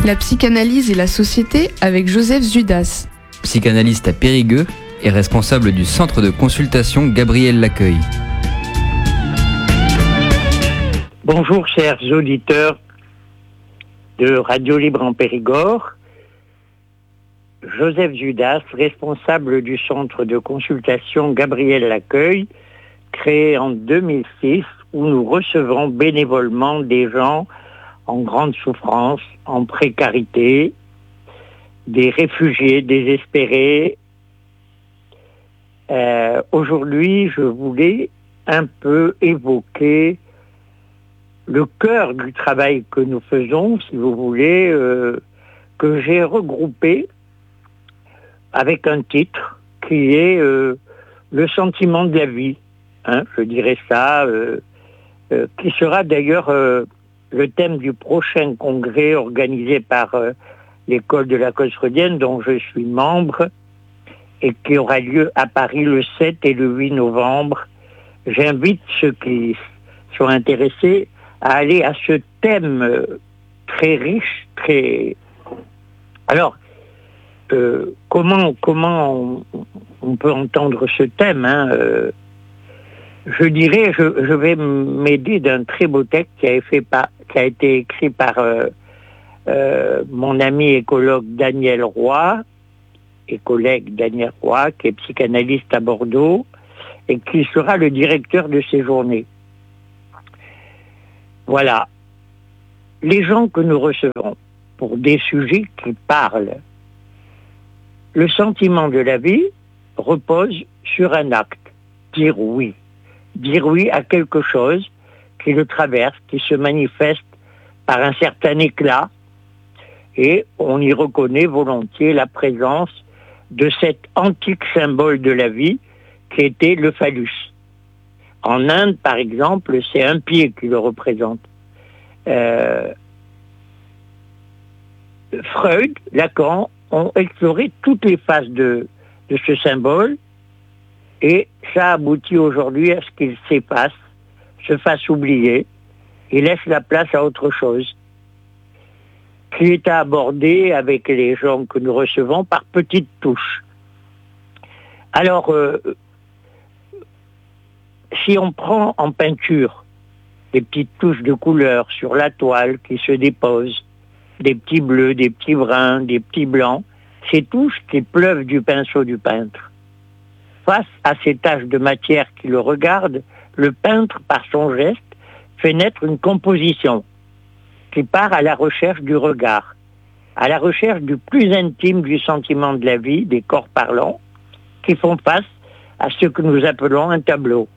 La psychanalyse et la société avec Joseph Zudas. Psychanalyste à Périgueux et responsable du centre de consultation Gabriel Laccueil. Bonjour chers auditeurs de Radio Libre en Périgord. Joseph Zudas, responsable du centre de consultation Gabriel Laccueil, créé en 2006, où nous recevons bénévolement des gens en grande souffrance, en précarité, des réfugiés désespérés. Aujourd'hui, je voulais un peu évoquer le cœur du travail que nous faisons, si vous voulez, que j'ai regroupé avec un titre qui est le sentiment de la vie, je dirais ça, qui sera d'ailleurs le thème du prochain congrès organisé par l'école de la cause freudienne dont je suis membre et qui aura lieu à Paris le 7 et le 8 novembre. J'invite ceux qui sont intéressés à aller à ce thème très riche, très... Alors, comment on peut entendre ce thème Je dirais, je vais m'aider d'un très beau texte qui a été écrit par mon ami écologue Daniel Roy, et collègue Daniel Roy, qui est psychanalyste à Bordeaux, et qui sera le directeur de ces journées. Voilà. Les gens que nous recevons pour des sujets qui parlent. Le sentiment de la vie repose sur un acte. Dire oui. Dire oui à quelque chose qui le traverse, qui se manifeste par un certain éclat, et on y reconnaît volontiers la présence de cet antique symbole de la vie qui était le phallus. En Inde, par exemple, c'est un pied qui le représente. Freud, Lacan ont exploré toutes les phases de ce symbole, et ça aboutit aujourd'hui à ce qu'il s'efface, se fasse oublier, et laisse la place à autre chose, qui est à aborder avec les gens que nous recevons par petites touches. Alors, si on prend en peinture des petites touches de couleur sur la toile qui se déposent, des petits bleus, des petits bruns, des petits blancs, ces touches qui pleuvent du pinceau du peintre. Face à ces taches de matière qui le regardent, le peintre, par son geste, fait naître une composition qui part à la recherche du regard, à la recherche du plus intime du sentiment de la vie, des corps parlants, qui font face à ce que nous appelons un tableau.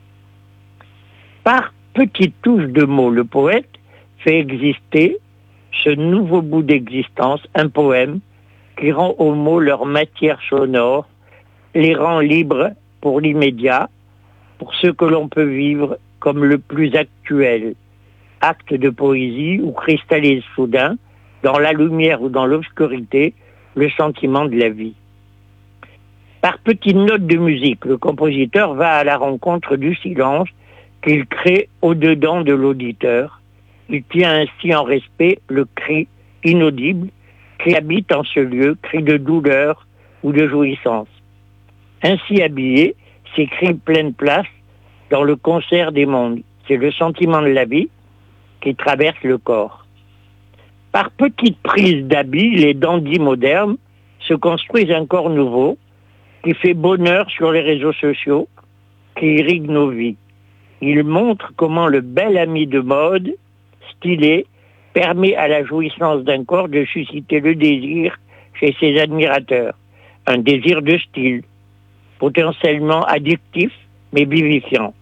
Par petites touches de mots, le poète fait exister ce nouveau bout d'existence, un poème qui rend aux mots leur matière sonore, les rend libres pour l'immédiat, pour ce que l'on peut vivre comme le plus actuel, acte de poésie où cristallise soudain, dans la lumière ou dans l'obscurité, le sentiment de la vie. Par petites notes de musique, le compositeur va à la rencontre du silence qu'il crée au-dedans de l'auditeur. Il tient ainsi en respect le cri inaudible qui habite en ce lieu, cri de douleur ou de jouissance. Ainsi habillé, ces cris prennent place dans le concert des mondes. C'est le sentiment de la vie qui traverse le corps. Par petites prises d'habits, les dandys modernes se construisent un corps nouveau qui fait bonheur sur les réseaux sociaux, qui irrigue nos vies. Il montre comment le bel ami de mode, stylé, permet à la jouissance d'un corps de susciter le désir chez ses admirateurs. Un désir de style, potentiellement addictif, mais vivifiant.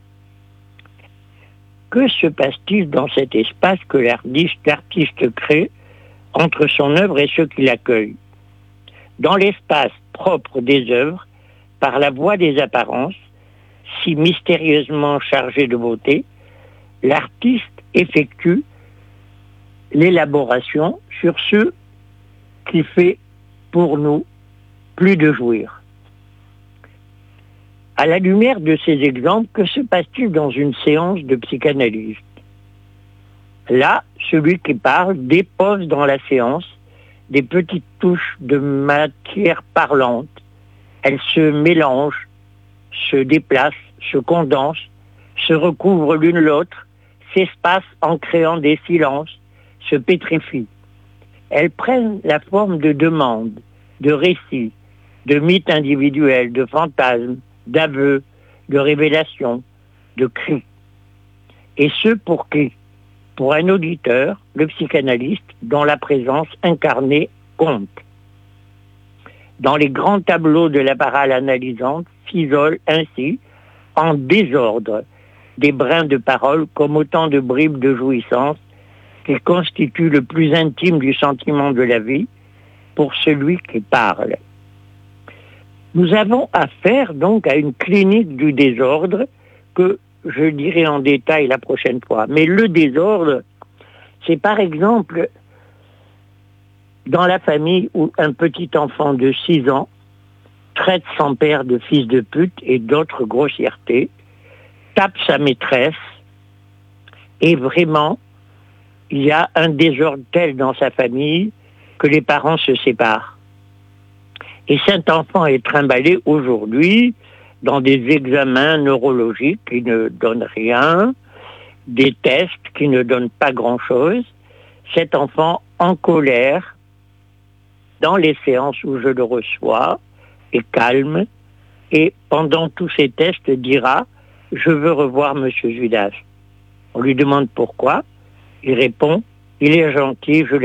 Que se passe-t-il dans cet espace que l'artiste crée entre son œuvre et ceux qui l'accueillent? Dans l'espace propre des œuvres, par la voie des apparences, si mystérieusement chargé de beauté, l'artiste effectue l'élaboration sur ce qui fait pour nous plus de jouir. À la lumière de ces exemples, que se passe-t-il dans une séance de psychanalyse? Là, celui qui parle dépose dans la séance des petites touches de matière parlante. Elles se mélangent, se déplacent, se condensent, se recouvrent l'une l'autre, s'espacent en créant des silences, se pétrifient. Elles prennent la forme de demandes, de récits, de mythes individuels, de fantasmes, d'aveux, de révélations, de cris. Et ce pour qui? Pour un auditeur, le psychanalyste, dont la présence incarnée compte. Dans les grands tableaux de la parole analysante s'isolent ainsi, en désordre, des brins de parole comme autant de bribes de jouissance qui constituent le plus intime du sentiment de la vie pour celui qui parle. Nous avons affaire donc à une clinique du désordre que je dirai en détail la prochaine fois. Mais le désordre, c'est par exemple dans la famille où un petit enfant de 6 ans traite son père de fils de pute et d'autres grossièretés, tape sa maîtresse, et vraiment, il y a un désordre tel dans sa famille que les parents se séparent. Et cet enfant est trimballé aujourd'hui dans des examens neurologiques qui ne donnent rien, des tests qui ne donnent pas grand-chose. Cet enfant en colère, dans les séances où je le reçois, est calme et pendant tous ces tests dira « Je veux revoir M. Judas ». On lui demande pourquoi. Il répond « Il est gentil, je l'aime bien ».